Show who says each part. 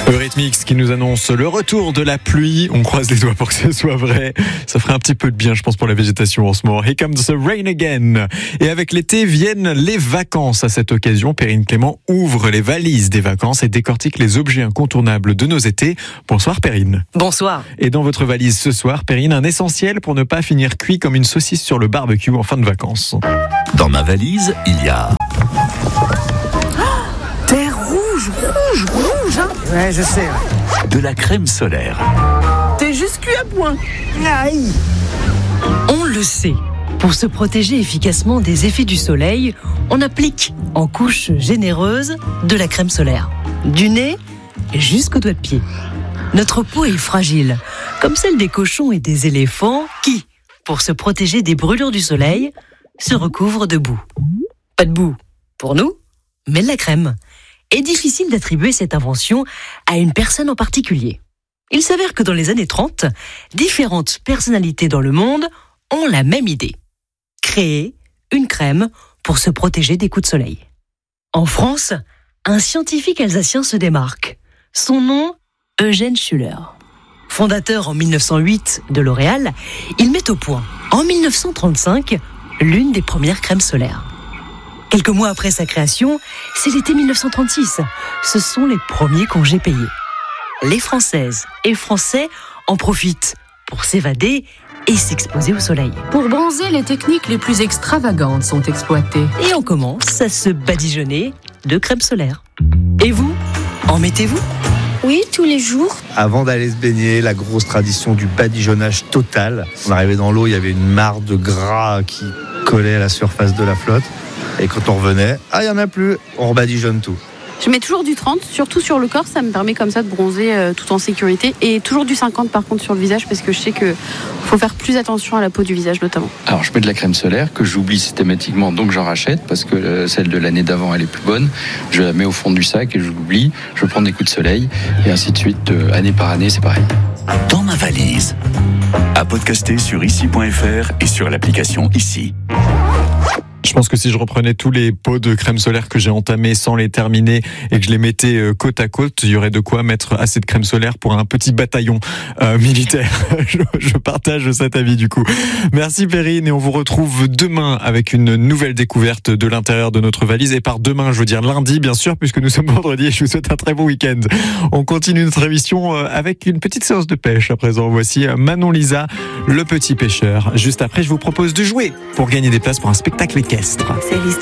Speaker 1: Eurythmics qui nous annonce le retour de la pluie. On croise les doigts pour que ce soit vrai. Ça ferait un petit peu de bien, je pense, pour la végétation en ce moment. Here comes the rain again. Et avec l'été viennent les vacances. À cette occasion, Perrine Clément ouvre les valises des vacances et décortique les objets incontournables de nos étés. Bonsoir Perrine.
Speaker 2: Bonsoir.
Speaker 1: Et dans votre valise ce soir, Perrine, un essentiel pour ne pas finir cuit comme une saucisse sur le barbecue en fin de vacances.
Speaker 3: Dans ma valise, il y a...
Speaker 2: T'es rouge, hein.
Speaker 4: Ouais, je sais.
Speaker 3: de la crème solaire.
Speaker 2: T'es juste cuit à point.
Speaker 4: Aïe.
Speaker 5: On le sait, pour se protéger efficacement des effets du soleil, on applique en couche généreuse de la crème solaire, du nez jusqu'au doigt de pied. Notre peau est fragile, comme celle des cochons et des éléphants qui, pour se protéger des brûlures du soleil, se recouvrent de boue. Pas de boue pour nous, mais de la crème. Et difficile d'attribuer cette invention à une personne en particulier. Il s'avère que dans les années 30, différentes personnalités dans le monde ont la même idée. Créer une crème pour se protéger des coups de soleil. En France, un scientifique alsacien se démarque. Son nom, Eugène Schuller. Fondateur en 1908 de L'Oréal, il met au point, en 1935, l'une des premières crèmes solaires. Quelques mois après sa création, c'est l'été 1936. Ce sont les premiers congés payés. Les Françaises et Français en profitent pour s'évader et s'exposer au soleil.
Speaker 6: Pour bronzer, les techniques les plus extravagantes sont exploitées.
Speaker 5: Et on commence à se badigeonner de crème solaire. Et vous, en mettez-vous ?
Speaker 7: Oui, tous les jours.
Speaker 8: Avant d'aller se baigner, la grosse tradition du badigeonnage total. On arrivait dans l'eau, il y avait une mare de gras qui collait à la surface de la flotte. Et quand on revenait, il n'y en a plus, on rebadigeonne tout.
Speaker 9: Je mets toujours du 30, surtout sur le corps, ça me permet comme ça de bronzer tout en sécurité. Et toujours du 50 par contre sur le visage, parce que je sais qu'il faut faire plus attention à la peau du visage notamment.
Speaker 10: Alors je mets de la crème solaire que j'oublie systématiquement, donc j'en rachète parce que celle de l'année d'avant elle est plus bonne. Je la mets au fond du sac et je l'oublie, je prends des coups de soleil et ainsi de suite, année par année c'est pareil.
Speaker 3: Dans ma valise. À podcaster sur ici.fr et sur l'application Ici.
Speaker 1: Je pense que si je reprenais tous les pots de crème solaire que j'ai entamés sans les terminer et que je les mettais côte à côte, il y aurait de quoi mettre assez de crème solaire pour un petit bataillon militaire. Je partage cet avis du coup. Merci Perrine et on vous retrouve demain avec une nouvelle découverte de l'intérieur de notre valise. Et par demain, je veux dire lundi bien sûr, puisque nous sommes vendredi et je vous souhaite un très bon week-end. On continue notre émission avec une petite séance de pêche à présent. Voici Manon Lisa, le petit pêcheur. Juste après, je vous propose de jouer pour gagner des places pour un spectacle équestre.
Speaker 2: C'est